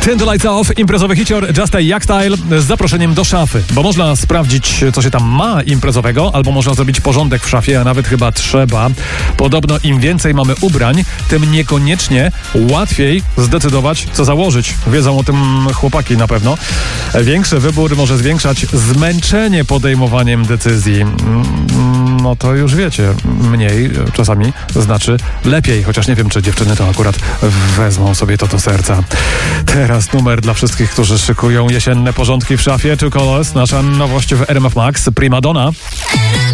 Turn the Lights Off, imprezowy hicior Just a Jak Style z zaproszeniem do szafy, bo można sprawdzić, co się tam ma imprezowego, albo można zrobić porządek w szafie, a nawet chyba trzeba. Podobno im więcej mamy ubrań, tym niekoniecznie łatwiej zdecydować, co założyć. Wiedzą o tym chłopaki na pewno. Większy wybór może zwiększać zmęczenie podejmowaniem decyzji. No to już wiecie, mniej czasami znaczy lepiej, chociaż nie wiem, czy dziewczyny to akurat wezmą sobie to do serca. Teraz numer dla wszystkich, którzy szykują jesienne porządki w szafie. Two Colors, nasza nowość w RMF Max, Prima Donna.